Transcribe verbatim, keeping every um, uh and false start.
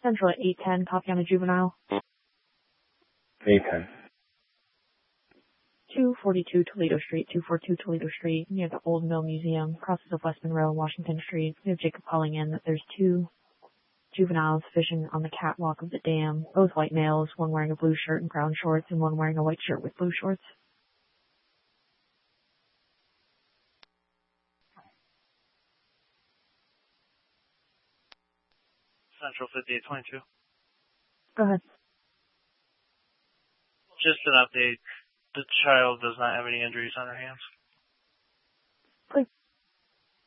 Central at eight ten, copy on a juvenile. eight ten. two forty-two Toledo Street, two forty-two Toledo Street, near the Old Mill Museum, crosses of West Monroe and Washington Street. We have Jacob calling in that there's two juveniles fishing on the catwalk of the dam, both white males, one wearing a blue shirt and brown shorts, and one wearing a white shirt with blue shorts. Central fifty-eight twenty-two. Go ahead. Just an update. The child does not have any injuries on her hands. Please.